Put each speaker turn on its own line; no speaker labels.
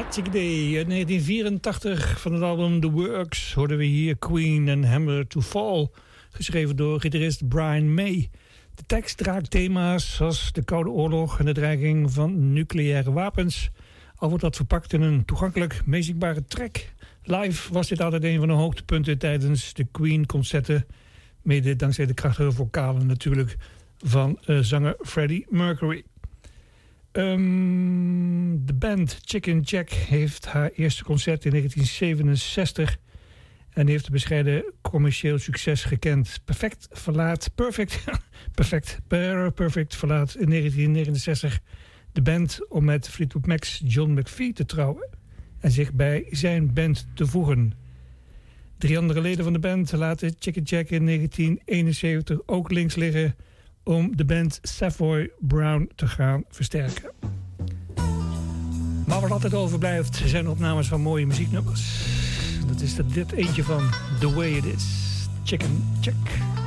Chick Day uit 1984 van het album The Works hoorden we hier Queen en Hammer to Fall, geschreven door gitarist Brian May. De tekst raakt thema's zoals de Koude Oorlog en de dreiging van nucleaire wapens, al wordt dat verpakt in een toegankelijk meezienbare track. Live was dit altijd een van de hoogtepunten tijdens de Queen-concerten, mede dankzij de krachtige vocalen natuurlijk van zanger Freddie Mercury. De band Chicken Jack heeft haar eerste concert in 1967 en heeft een bescheiden commercieel succes gekend. Perfect verlaat in 1969 de band om met Fleetwood Mac's John McVie te trouwen en zich bij zijn band te voegen. 3 andere leden van de band laten Chicken Jack in 1971 ook links liggen om de band Savoy Brown te gaan versterken. Maar wat altijd overblijft zijn opnames van mooie muzieknummers. Dat is er dit eentje van The Way It Is. Chicken Jack.